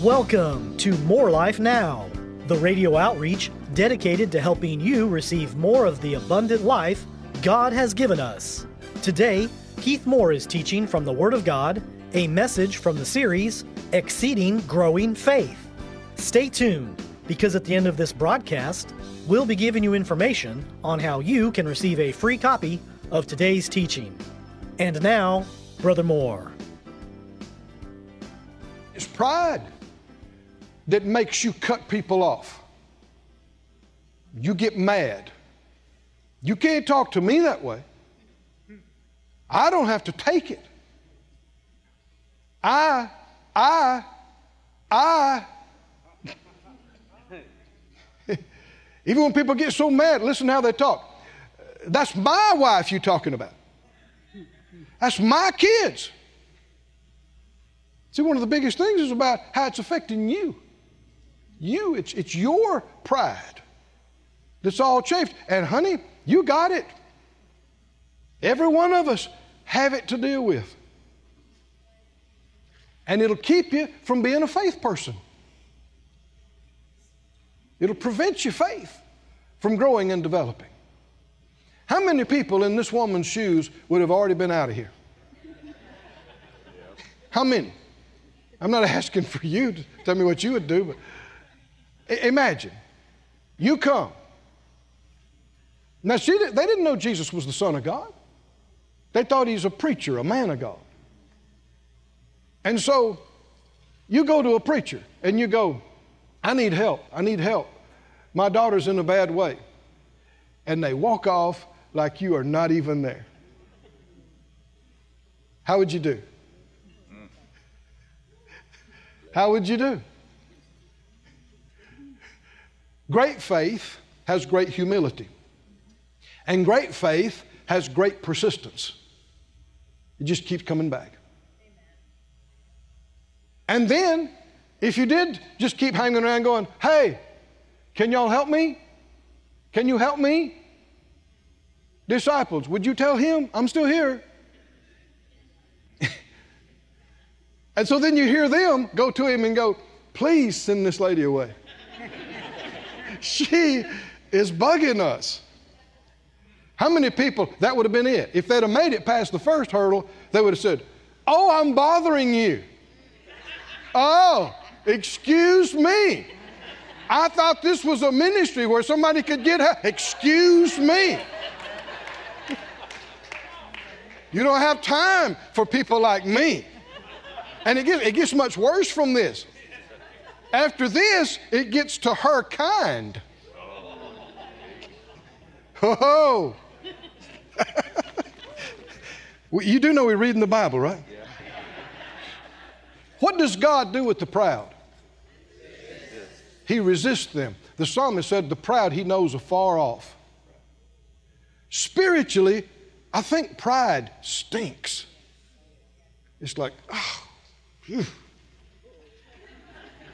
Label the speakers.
Speaker 1: Welcome to More Life Now, the radio outreach dedicated to helping you receive more of the abundant life God has given us. Today, Keith Moore is teaching from the Word of God, a message from the series, Exceeding Growing Faith. Stay tuned, because at the end of this broadcast, we'll be giving you information on how you can receive a free copy of today's teaching. And now, Brother Moore.
Speaker 2: It's pride that makes you cut people off. You get mad. You can't talk to me that way. I don't have to take it. Even when people get so mad, listen to how they talk. That's my wife you're talking about. That's my kids. See, one of the biggest things is about how it's affecting you. It's your pride that's all chafed. And honey, you got it. Every one of us have it to deal with. And it'll keep you from being a faith person. It'll prevent your faith from growing and developing. How many people in this woman's shoes would have already been out of here? How many? I'm not asking for you to tell me what you would do, but imagine, you come. Now, they didn't know Jesus was the Son of God. They thought he's a preacher, a man of God. And so you go to a preacher and you go, I need help. My daughter's in a bad way. And they walk off like you are not even there. How would you do? How would you do? Great faith has great humility. And great faith has great persistence. It just keeps coming back. And then, if you did just keep hanging around going, hey, can y'all help me? Can you help me? Disciples, would you tell him I'm still here? And so then you hear them go to him and go, please send this lady away. She is bugging us. How many people, that would have been it. If they'd have made it past the first hurdle, they would have said, oh, I'm bothering you. Oh, excuse me. I thought this was a ministry where somebody could get help. Excuse me. You don't have time for people like me. And it gets much worse from this. After this, it gets to her kind. Oh. You do know we read in the Bible, right? Yeah. What does God do with the proud? He resists them. The psalmist said the proud he knows afar off. Spiritually, I think pride stinks. It's like, oh, phew.